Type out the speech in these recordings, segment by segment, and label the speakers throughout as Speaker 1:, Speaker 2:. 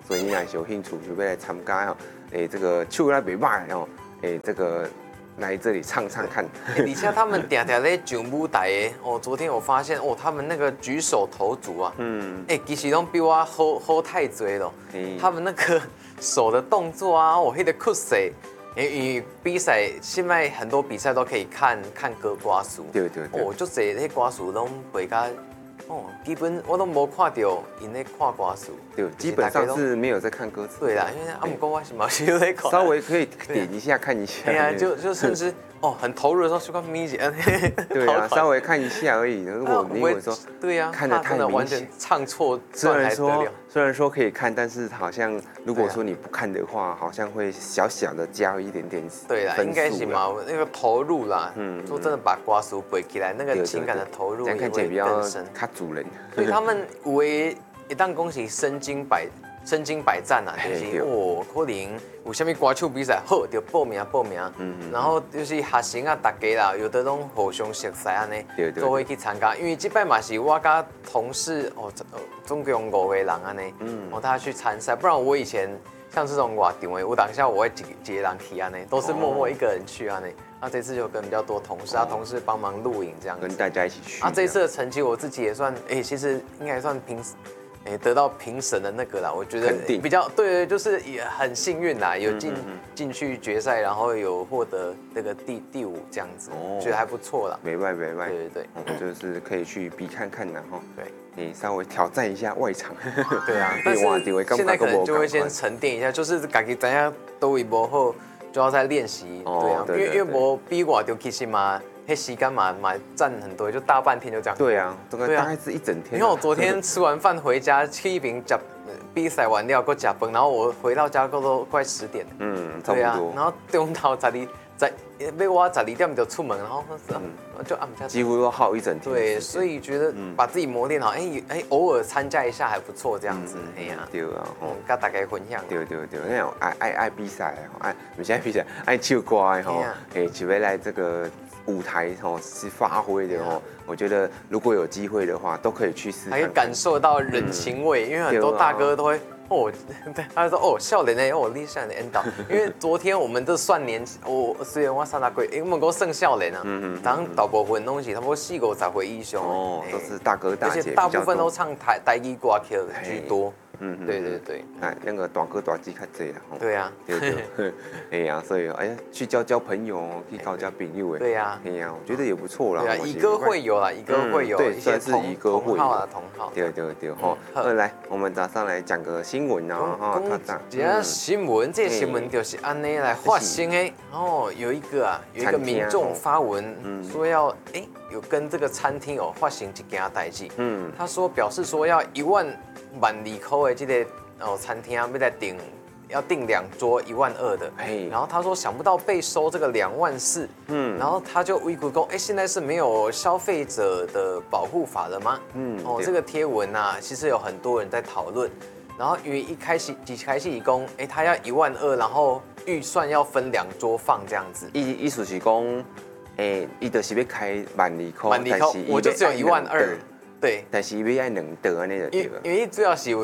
Speaker 1: 所以你若是有兴趣，就要来参加哦。这个手来袂歹哦，这个来这里唱唱看。
Speaker 2: 而且他们常常在上舞台的哦。昨天我发现哦，他们那个举手投足啊，其实都比我好太多了。他们那个手的动作啊，我迄个酷势。因为比赛现在很多比赛都可以看歌歌词，
Speaker 1: 对。
Speaker 2: 哦，就这些歌词拢背甲，哦，基本我都无看到因咧看歌词。
Speaker 1: 对，基本上是没有在看歌词。
Speaker 2: 对啦，因为不过我是嘛是有在看。
Speaker 1: 稍微可以点一下看一下。
Speaker 2: 对呀，就甚至哦很投入的时候去看咪姐。
Speaker 1: 对啊，稍微看一下而已。如果你说
Speaker 2: 对呀，
Speaker 1: 看得太明显，
Speaker 2: 完全唱错，
Speaker 1: 虽然说可以看，但是好像如果说你不看的话，好像会小小的加一点点分数。
Speaker 2: 对啦，应该是嘛，那个投入啦，说真的把歌词背起来，那个情感的投入也会更深。
Speaker 1: 他主人。
Speaker 2: 所以他们有的一旦恭喜身经百战啊，就是哦，可能有啥物歌手比赛好就报名，然后就是学生啊，大家啦，有的拢互相熟悉安尼，都会去参加。因为这摆嘛是我甲同事哦，总共5个人安尼，大家去参赛。不然我以前像这种外场的，我当下我会几个人去安尼，都是默默一个人去安尼。那这次就跟比较多同事同事帮忙录影这样子，
Speaker 1: 跟大家一起去。
Speaker 2: 这一次的成绩我自己也算，其实应该算得到评审的那个啦，我觉得比较对，就是也很幸运啦，有进去决赛，然后有获得这个第5这样子，觉得还不错啦。
Speaker 1: 没败。
Speaker 2: 对，
Speaker 1: 就是可以去比看看然后
Speaker 2: 对，
Speaker 1: 你稍微挑战一下外场。
Speaker 2: 对啊，但是现在可能就会先沉淀一下，就是自己等下都会不好，就要再练习。对啊，因为无比外场其实嘛。时间嘛占很多，就大半天就这样。
Speaker 1: 对啊，这个大概是一整天。
Speaker 2: 因为我昨天吃完饭回家，去一边比赛完了，搁吃饭，然后我回到家都快10点。
Speaker 1: 差不多。
Speaker 2: 然后中途要我12点就出门，然后就暗下。
Speaker 1: 几乎要耗一整天。
Speaker 2: 对，所以觉得把自己磨练好，偶尔参加一下还不错，这样子。
Speaker 1: 对啊，
Speaker 2: 跟大家分享。
Speaker 1: 对，那种爱比赛不是爱比赛，爱唱歌的吼，就要来这个。舞台是发挥的我觉得如果有机会的话，都可以去试看。
Speaker 2: 还可以感受到人情味，因为很多大哥都会他说少年的你少年引导，因为昨天我们都算年，虽然我30岁，我们都算少年啊，当大部分东西差不多40-50岁以上
Speaker 1: 都是大哥大姐，
Speaker 2: 而且大部分都唱台语歌曲居多。对，
Speaker 1: 那个大哥大姐较济啦。
Speaker 2: 对啊，
Speaker 1: 对，所以去交朋友，去交朋友
Speaker 2: 对呀，
Speaker 1: 我觉得也不错啦。
Speaker 2: 对啊，乙歌会友啦，乙歌会友，
Speaker 1: 对，算是乙歌会友
Speaker 2: 同号。
Speaker 1: 对来，我们早上来讲个新闻啊
Speaker 2: 这新闻，这新闻就是安尼来发生的。有一个民众发文说要有跟这个餐厅发生一件代志。他表示说要1万2块的这个餐厅要订2桌1万2的，然后他说想不到被收这个2万4，然后他就微博说，现在是没有消费者的保护法了吗？这个贴文其实有很多人在讨论，然后因为一开始一公，他要1万2，然后预算要分2桌放这样子，
Speaker 1: 意思是讲，伊就是要开1万2块，
Speaker 2: 但是我就只有1万2。对，
Speaker 1: 但是要爱2桌安尼就对了。
Speaker 2: 因为主要是有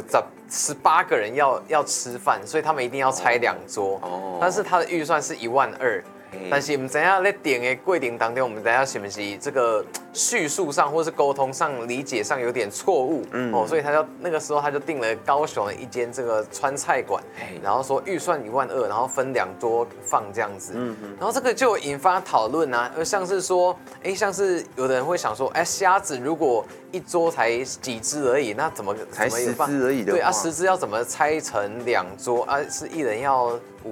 Speaker 2: 18个人要吃饭，所以他们一定要拆2桌。但是他的预算是1万2，但是唔知影在订的过程当中，我们知影是不是这个叙述上或是沟通上理解上有点错误，所以那个时候他就订了高雄的一间这个川菜馆，然后说预算1万2，然后分2桌放这样子，然后这个就引发讨论啊，像是说，像是有的人会想说，虾子如果1桌才几只而已，那怎么
Speaker 1: 才10只而已的话，
Speaker 2: 对10只要怎么拆成2桌是1人要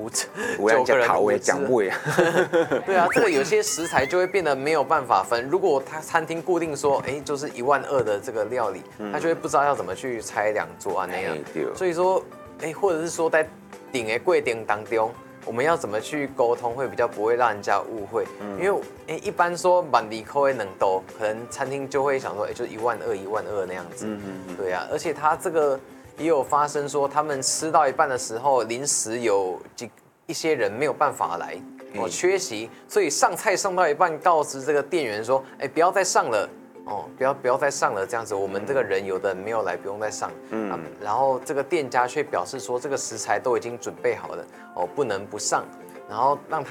Speaker 2: 9个人5只，对啊，这个有些食材就会变得没有办法分。如果他餐厅固定说，就是1万2的这个料理，他就会不知道要怎么去拆2桌那样。所以说，或者是说在订的过程当中，我们要怎么去沟通，会比较不会让人家误会。因为一般说1万2块的2桌，可能餐厅就会想说，就是1万2那样子。对啊，而且他这个也有发生说，他们吃到一半的时候，临时有一些人没有办法来。缺席，所以上菜上到一半，告知这个店员说，不要再上了， 哦，不要再上了这样子，我们这个人有的人没有来，不用再上。然后这个店家却表示说这个食材都已经准备好了，哦，不能不上。然后让